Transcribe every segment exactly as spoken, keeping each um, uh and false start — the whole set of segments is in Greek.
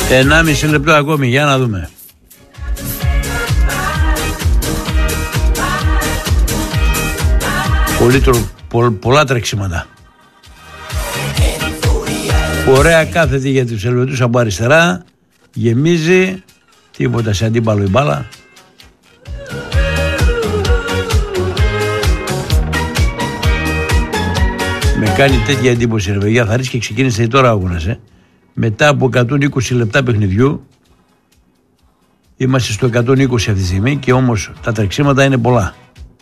Ενάμιση λεπτό ακόμη, για να δούμε. Πολύ τρο, πο, πολλά τρεξίματα. Ωραία κάθετη για τους Ελβετούς από αριστερά. Γεμίζει. Τίποτα σε αντίπαλο η μπάλα. Με κάνει τέτοια εντύπωση, ρε παιδιά. Θα ρίξει και ξεκίνησε τώρα ο αγώνας, ε. Μετά από εκατόν είκοσι λεπτά παιχνιδιού, είμαστε στο εκατόν είκοσι αυτή τη στιγμή και όμως τα τρεξίματα είναι πολλά.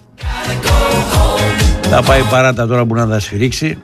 Θα πάει παράτα τώρα που να τα σφυρίξει.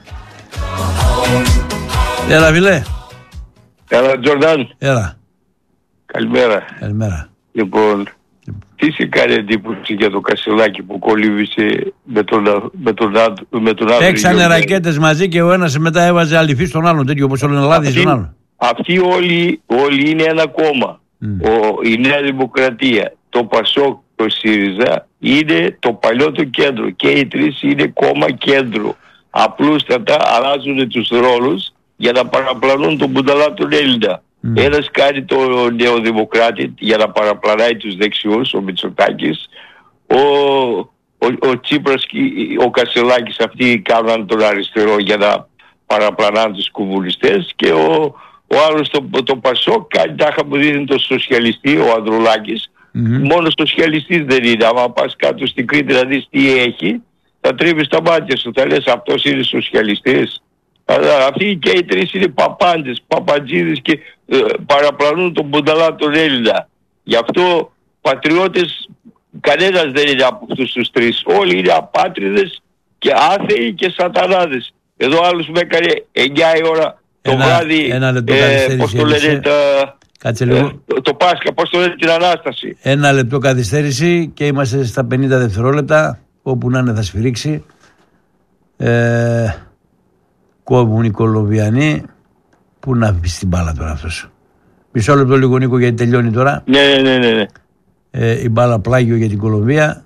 Έλα, φίλε. Έλα, Τζορντάν. Έλα. Καλημέρα. Καλημέρα. Λοιπόν, τι σε κάνει εντύπωση για το Κασελάκι που κολύβησε με τον, με τον, με τον άλλο. Παίξανε ρακέτες μαζί και ο ένας μετά έβαζε αληφή στον άλλον, τέτοιο όπως ο Ελλάδης στον άλλον. Αυτοί όλοι, όλοι είναι ένα κόμμα. Mm. Ο, η Νέα Δημοκρατία, το Πασόκ, το ΣΥΡΙΖΑ είναι το παλιό του κέντρο και οι τρεις είναι κόμμα κέντρο. Απλούστατα αλλάζουν τους ρόλους για να παραπλανούν τον Μπουνταλά τον Έλληνα. Mm. Ένας κάνει το νεοδημοκράτη για να παραπλανάει τους δεξιούς, ο Μητσοτάκης. Ο, ο, ο Τσίπρας και ο Κασελάκης αυτοί κάναν τον αριστερό για να παραπλανάνε τους κομμουνιστές και ο, ο άλλος το, το Πασόκ κάνει τάχα που δίνει το σοσιαλιστή, ο Ανδρουλάκης. Mm-hmm. Μόνο σοσιαλιστής δεν είναι. Άμα πας κάτω στην Κρήτη να δεις τι έχει, θα τρίβεις τα μάτια σου. Θα λες αυτός είναι σοσιαλιστής. Αλλά αυτοί και οι τρεις είναι παπάντες, παπαντζίδες και ε, παραπλανούν τον Μπουνταλά τον Έλληνα. Γι' αυτό πατριώτες κανένας δεν είναι από αυτούς τους τρεις. Όλοι είναι απάτριδες και άθεοι και σατανάδες. Εδώ άλλους με έκανε εννιά η ώρα το ένα, βράδυ, ένα λεπτό ε, πώς το λένε, τα, Κάτσε λίγο. ε, το, το Πάσχα, πώς το λένε, την Ανάσταση. Ένα λεπτό καθυστέρηση και είμαστε στα πενήντα δευτερόλεπτα. Όπου να είναι θα σφυρίξει. Ε, κόβουν οι Κολομβιανοί. Πού να πει την μπάλα τώρα αυτός. Μισό λεπτό λίγο, Νίκο, γιατί τελειώνει τώρα. Ναι, ναι, ναι, ναι. Ε, η μπάλα πλάγιο για την Κολομβία.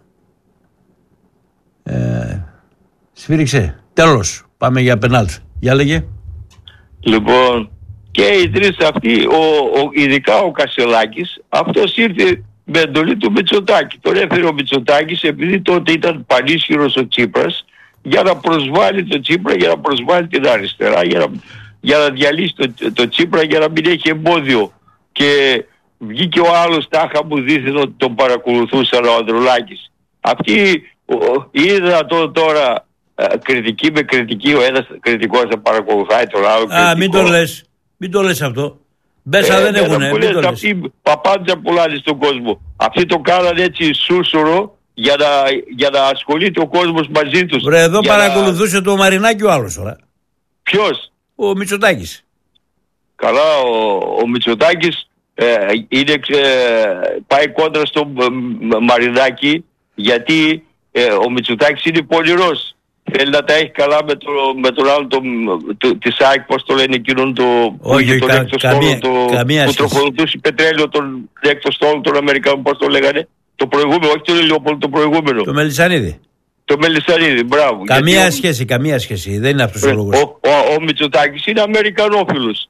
Ε, σφύριξε. Τέλος. Πάμε για πενάλτ. Για λέγε. Λοιπόν, και οι τρεις αυτοί, ο, ο, ειδικά ο Κασελάκης, αυτός ήρθε με εντολή του Μητσοτάκη. Τον έφερε ο Μητσοτάκης επειδή τότε ήταν πανίσχυρος ο Τσίπρας για να προσβάλλει τον Τσίπρα, για να προσβάλλει την αριστερά, για να, για να διαλύσει τον το Τσίπρα, για να μην έχει εμπόδιο. Και βγήκε ο άλλος τάχα που δίθεν ότι τον παρακολουθούσαν, ο Ανδρουλάκης. Αυτοί είναι δυνατόν τώρα ε, κριτική με κριτική, ο ένας κριτικός να παρακολουθάει τον άλλο κριτικό. Α, μην το λες. Μην το λες αυτό. Μπέσα ε, δεν έχουνε. Μην το λες. Αυτοί παπάντζα πουλάνε στον κόσμο. Αυτοί το κάνανε έτσι σούσουρο για να, για να ασχολείται ο κόσμος μαζί τους. Βρε, εδώ για παρακολουθούσε να... το Μαρινάκη ο άλλος τώρα. Ποιος? Ο Μητσοτάκης. Καλά, ο, ο Μητσοτάκης ε, είναι, ε, πάει κόντρα στο ε, Μαρινάκη γιατί ε, ο Μητσοτάκης είναι πονηρός. Θέλει να τα έχει καλά με, το, με τον άλλο το, το, της ΑΕΚ, πώς το λένε εκείνον το, όχι, τον κα, έκτο καμία, στόλο, το, καμία που τροφοδοτούσε πετρέλαιο τον έκτο στόλο των Αμερικανών, πώς το λέγανε. Το προηγούμενο, όχι το Λεοπόλου, το προηγούμενο. Το Μελισσανίδη. Το Μελισσανίδη, μπράβο. Καμία γιατί σχέση, ο, καμία σχέση. Δεν είναι αυτός ο λόγος. Ο, ο, ο, ο Μητσοτάκης είναι Αμερικανόφιλος.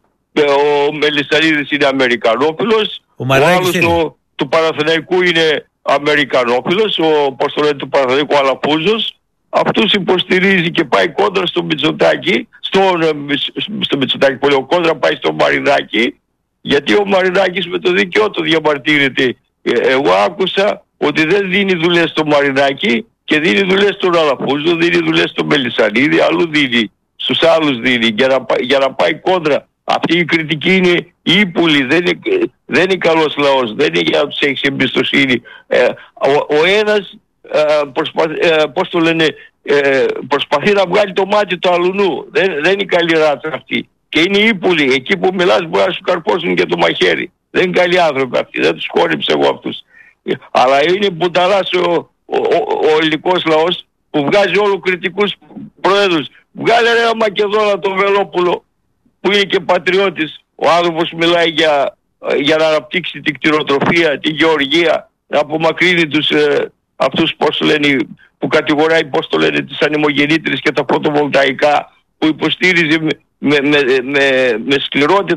Ο Μελισσανίδης είναι Αμερικανόφιλος. Ο, ο άλλος του, του Παναθηναϊκού είναι Αμερικανόφιλος. Ο, πώς το λένε, του Παναθηναϊκού Αλαφούζος. Αυτούς υποστηρίζει και πάει κόντρα στο Μητσοτάκη, στον, στο Μητσοτάκη πολύ ο κόντρα πάει στο Μαρινάκη, γιατί ο Μαρινάκης με το δίκαιο του διαμαρτύρεται. Εγώ άκουσα ότι δεν δίνει δουλειές στο Μαρινάκη και δίνει δουλειές στον Αλαφούζο, δίνει δουλειές στο Μελισσανίδη, αλλού δίνει, στους άλλους δίνει για να, για να πάει κόντρα. Αυτή η κριτική είναι ύπουλη, δεν είναι, δεν είναι καλός λαός, δεν είναι για να τους έχεις εμπιστοσύνη. Ε, ο, ο ένας ε, προσπαθ, ε, πώς το λένε, ε, προσπαθεί να βγάλει το μάτι του αλουνού. Δεν, δεν είναι καλή ράτσα αυτή. Και είναι ύπουλοι. Εκεί που μιλάς μπορεί να σου καρπώσουν και το μαχαίρι. Δεν είναι καλοί άνθρωποι αυτοί. Δεν τους χόρυψε εγώ αυτούς. Αλλά είναι μπουταλάς ο, ο, ο, ο ελληνικός λαός που βγάζει όλους κριτικούς προέδρους. Βγάλε ένα Μακεδόνα τον Βελόπουλο που είναι και πατριώτης. Ο άνθρωπος μιλάει για, για να αναπτύξει την κτηνοτροφία, την γεωργία, να απομακρύνει τους ε, αυτούς πώς λένε, που κατηγοράει πώς το λένε τις ανεμογεννήτρες και τα φωτοβολταϊκά, που υποστήριζε με, με, με, με, με σκληρότητα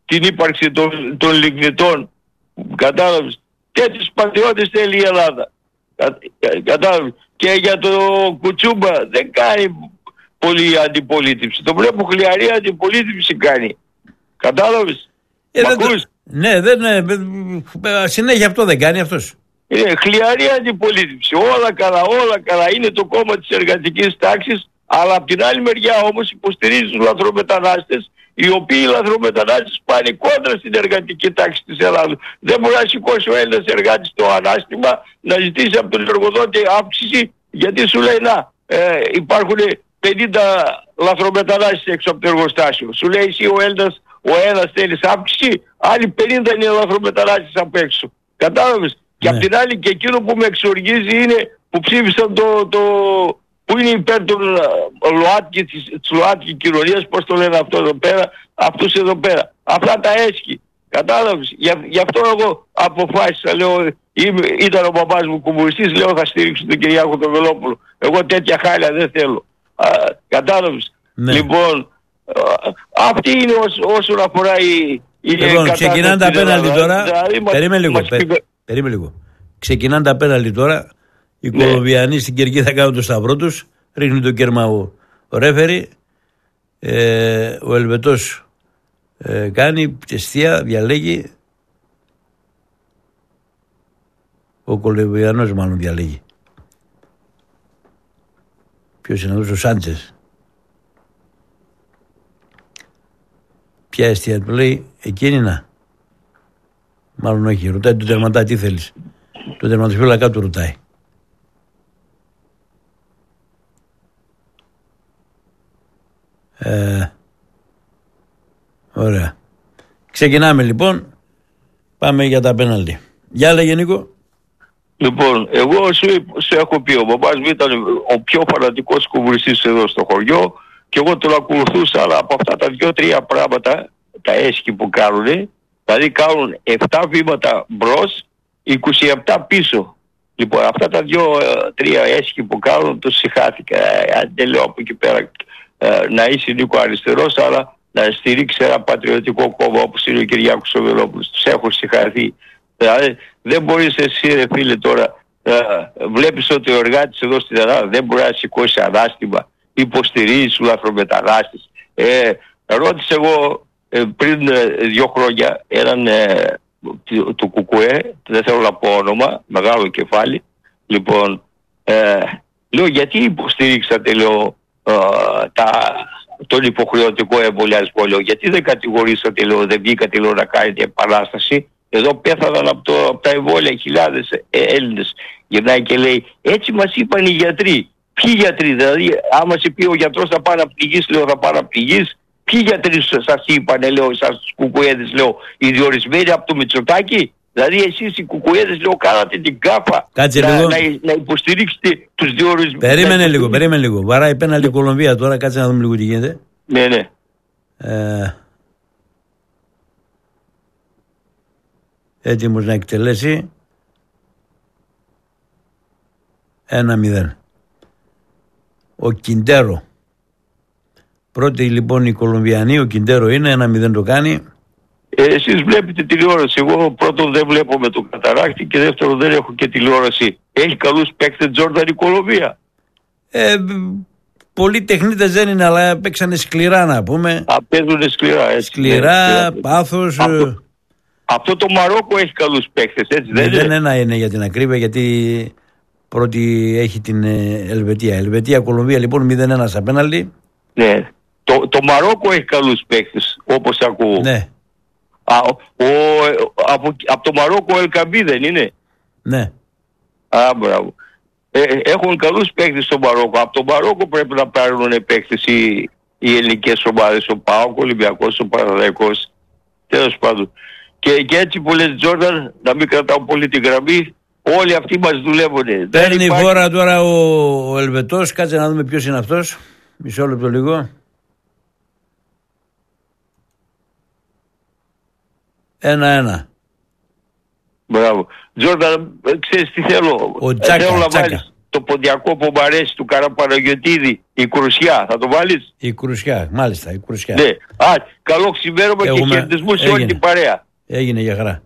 την ύπαρξη των, των λιγνητών. Κατάλαβες. Τέτοιους πατριώτες θέλει η Ελλάδα. Κα, κατάλαβες. Και για το Κουτσούμπα δεν κάνει πολύ αντιπολίτευση. Το βλέπω χλιαρή αντιπολίτευση κάνει. Κατάλαβες. Ε, δεν το... Ναι, δεν, ναι, συνέχεια αυτό δεν κάνει αυτός. Είναι χλιαρή αντιπολίτευση. Όλα καλά, όλα καλά. Είναι το κόμμα της εργατικής τάξης, αλλά από την άλλη μεριά όμως υποστηρίζει τους λαθρομετανάστες, οι οποίοι λαθρομετανάστες πάνε κόντρα στην εργατική τάξη της Ελλάδας. Δεν μπορεί να σηκώσει ο Έλληνας εργάτης το ανάστημα να ζητήσει από τον εργοδότη αύξηση, γιατί σου λέει να ε, υπάρχουν πενήντα λαθρομετανάστες έξω από το εργοστάσιο. Σου λέει εσύ ο Έλληνας, ο ένας θέλεις αύξηση, άλλοι πενήντα είναι λαθρομετανάστες απ' έξω. Κατάλαβες. Και ναι. Απ' την άλλη και εκείνο που με εξοργίζει είναι που ψήφισαν το, το που είναι υπέρ των ΛΟΑΤΚΙ, της, της ΛΟΑΤΚΙ κοινωνίας, πώς το λένε αυτό εδώ πέρα, αυτούς εδώ πέρα. Αυτά τα έσχη. Κατάλαβες. Γι' γι' αυτό εγώ αποφάσισα, λέω, είμαι, ήταν ο μπαμπάς μου κομμουνιστής, λέω θα στηρίξω τον Κυριάκο τον Βελόπουλο. Εγώ τέτοια χάλια δεν θέλω. Α, κατάλαβες. Ναι. Λοιπόν, α, αυτή είναι όσο, όσον αφορά η... η λοιπόν, ξεκινάνε τα πέναλτι τώρα. Δηλαδή, περίμενε λίγο. Περίμενε λίγο. Ξεκινάνε τα πέναλτι τώρα. Οι ναι. Κολομβιανοί στην κερκίδα κάνουν το σταυρό τους. Ρίχνει το κέρμα ο, ο ρέφερι. Ε, ο Ελβετός ε, κάνει τεστία, διαλέγει. Ο Κολομβιανός μάλλον διαλέγει. Ποιος είναι αυτός, ο Σάντσες. Ποια αιστεία του λέει, εκείνη να. Μάλλον όχι, ρωτάει τον τερματά τι θέλεις. Το τερματοφύλακα του ρωτάει. Ε, ωραία. Ξεκινάμε λοιπόν. Πάμε για τα πέναλτι. Γεια λέγε Νίκο. Λοιπόν, εγώ σου, σου έχω πει, ο μπαμπάς μου ήταν ο πιο φανατικός κομμουνιστής εδώ στο χωριό και εγώ τον ακολουθούσα, αλλά από αυτά τα δυο-τρία πράγματα, τα έσχη που κάνουν, δηλαδή κάνουν επτά βήματα μπρος, είκοσι επτά πίσω. Λοιπόν, αυτά τα δύο-τρία έσχη που κάνουν, τους συχάθηκα. Αν δεν λέω από εκεί πέρα να είσαι Νίκο αριστερός, αλλά να στηρίξει ένα πατριωτικό κόμμα όπως είναι ο Κυριάκος ο Βελόπουλος. Τους έχω συγχαθεί. Δηλαδή δεν μπορείς εσύ ρε φίλε τώρα, ε, βλέπεις ότι ο εργάτης εδώ στην Ελλάδα δεν μπορεί να σηκώσει ανάστημα, υποστηρίζει τους λαθρομετανάστες. Ε, ρώτησα εγώ ε, πριν ε, δύο χρόνια έναν ε, του, του Κουκουέ, δεν θέλω να πω όνομα, μεγάλο κεφάλι. Λοιπόν, ε, λέω γιατί υποστηρίξατε, λέω, ε, τα, τον υποχρεωτικό εμβολιασμό, λέω, γιατί δεν κατηγορήσατε, λέω, δεν βγήκατε, λέω, να κάνετε επανάσταση. Εδώ πέθαναν από, το, από τα εμβόλια χιλιάδες Έλληνες. Γυρνάει και λέει, έτσι μας είπαν οι γιατροί. Ποιοι γιατροί, δηλαδή, άμα σε πει ο γιατρός θα πάει να πληγείς, λέω, θα πάει να πληγείς. Ποιοι γιατροί σας είπαν, λέω, εσάς τους κουκουέδες, λέω, οι διορισμένοι από το Μητσοτάκη. Δηλαδή εσείς οι κουκουέδες, λέω, κάνατε την κάφα να, να, να υποστηρίξετε τους διορισμένους. Περίμενε λίγο, περίμενε λίγο. Βαράει πέναλτι η Κολομβία τώρα, κάτσε να δούμε λίγο τι γίνεται. Ναι, ναι. Ε... Έτοιμος να εκτελέσει. Ένα μηδέν. Ο Κιντέρο. Πρώτη λοιπόν η Κολομβιανή, ο Κιντέρο είναι, ένα μηδέν το κάνει. Ε, εσείς βλέπετε τηλεόραση. Εγώ πρώτον δεν βλέπω με τον καταράκτη και δεύτερον δεν έχω και τηλεόραση. Έχει καλούς παίκτες Τζόρνταν η Κολομβία. Ε, πολλοί τεχνίτες δεν είναι, αλλά παίξανε σκληρά να πούμε. Α, παίζουνε σκληρά. Έτσι, σκληρά, ναι, σκληρά, πάθος. Αυτό, αυτό το Μαρόκο έχει καλούς παίκτες, έτσι δεν είναι. Δεν ένα είναι για την ακρίβεια, γιατί πρώτη έχει την Ελβετία. Ελβετία, Κολομβία λοιπόν μηδέν ένα στα πέναλτι. Ναι. Το, το Μαρόκο έχει καλούς παίκτες, όπως ακούω. Ναι. Α, ο, ο, από, από το Μαρόκο ο Ελκαμπή δεν είναι. Ναι. Α, μπράβο. Ε, έχουν καλούς παίκτες στο Μαρόκο. Από το Μαρόκο πρέπει να πάρουν παίκτες οι, οι ελληνικές ομάδες. Ο ΠΑΟΚ, ο Ολυμπιακός, ο Παναθηναϊκός. Τέλος πάντων. Και, και έτσι που λες Τζόρνταν, να μην κρατάω πολύ την γραμμή, όλοι αυτοί μας δουλεύουν. Παίρνει υπάρχει... φόρα τώρα ο, ο Ελβετός, κάτσε να δούμε ποιος είναι αυτός. Μισό λεπτό λίγο. Ένα-ένα. Μπράβο. Τζόρνταν, ξέρεις τι θέλω. Ο Τζάκα, θέλω να Τζάκα. βάλεις το ποντιακό που μου αρέσει του Καραπαναγιωτίδη, η Κρουσιά, θα το βάλεις? Η Κρουσιά, μάλιστα, η Κρουσιά. Ναι. Α, καλό ξημέρωμα και χαιρετισμούς σε όλη την παρέα. Έγινε για χαρά.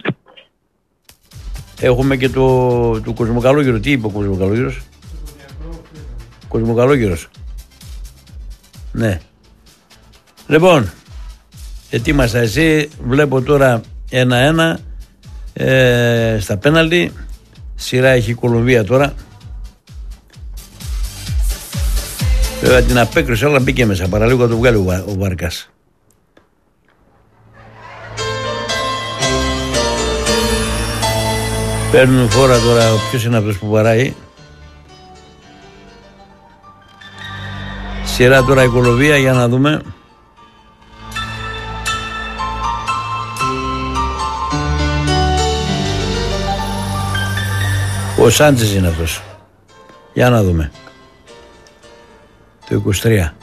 Έχουμε και το του Κοσμοκαλόγυρο. Τι είπε ο Κοσμοκαλόγυρος? Κοσμοκαλόγυρος. Ναι. Λοιπόν, ετοίμασα εσύ. Βλέπω τώρα ένα-ένα ε, στα πέναλτι. Σειρά έχει η Κολομβία τώρα. Βέβαια την απέκρουσε, αλλά μπήκε μέσα. Παραλίγο να το βγάλει ο, ο Βάρκας. Παίρνουν φόρα τώρα. Ποιος είναι αυτός που βαράει? Σειρά τώρα η Κολομβία, για να δούμε. Ο Σάντσες είναι αυτός. Για να δούμε. Το είκοσι τρία.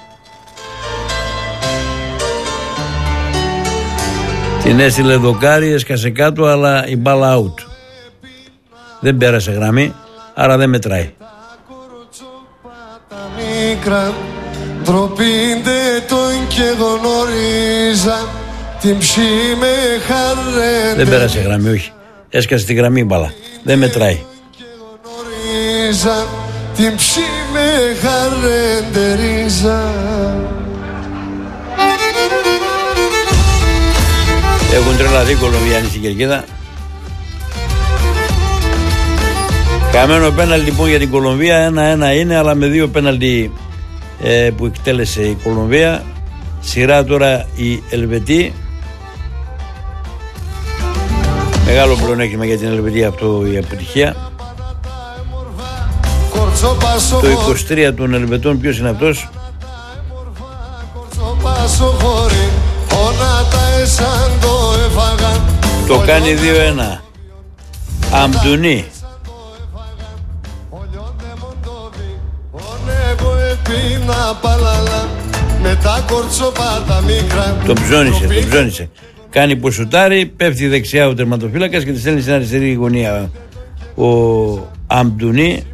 Την έστειλε δοκάρι, έσκασε κάτω, αλλά η μπάλα out. Δεν πέρασε γραμμή, άρα δεν μετράει. Δεν πέρασε γραμμή, όχι. Έσκασε τη γραμμή η μπάλα. Δεν μετράει. Την ψήμε χαρεντερίζα. Έχουν τρελαθεί οι Κολομβιάνοι στην κερκίδα. Καμένο πέναλτι λοιπόν για την Κολομβία. Ένα-ένα είναι, αλλά με δύο πέναλτι ε, που εκτέλεσε η Κολομβία. Σειρά τώρα η Ελβετή. Μεγάλο πλεονέκτημα για την Ελβετή αυτό η αποτυχία. Το είκοσι τρία των Ελβετών ποιος είναι αυτός? Το κάνει δύο ένα. Αμπτουνί. Το ψώνισε, το ψώνισε. Κάνει που σουτάρει, πέφτει δεξιά ο τερματοφύλακας και τη στέλνει στην αριστερή γωνία ο Αμπτουνί.